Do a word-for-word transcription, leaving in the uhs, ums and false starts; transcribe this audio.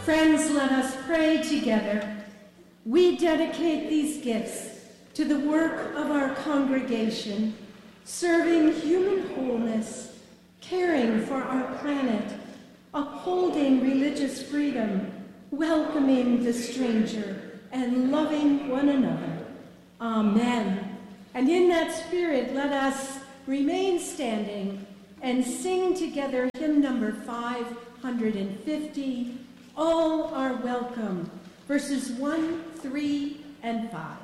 Friends, let us pray together. We dedicate these gifts to the work of our congregation, serving human wholeness, caring for our planet, upholding religious freedom, welcoming the stranger, and loving one another. Amen. And in that spirit, let us remain standing and sing together hymn number five hundred fifty, All Are Welcome, verses one, three, and five.